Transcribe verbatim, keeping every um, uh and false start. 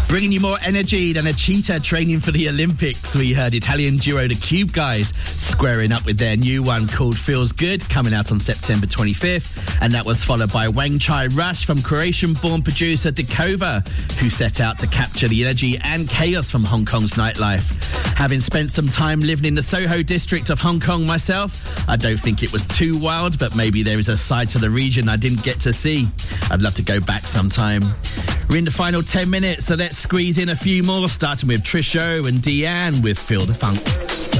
Bringing you more energy than a cheetah training for the Olympics. We heard Italian duo The Cube Guys squaring up with their new one called Feels Good, coming out on September twenty-fifth. And that was followed by Wang Chai Rush from Croatian-born producer Dekova, who set out to capture the energy and chaos from Hong Kong's nightlife. Having spent some time living in the Soho district of Hong Kong myself, I don't think it was too wild, but maybe there is a side to the region I didn't get to see. I'd love to go back sometime. We're in the final ten minutes, so let's squeeze in a few more, starting with Trisho and Deanne with Feel the Funk.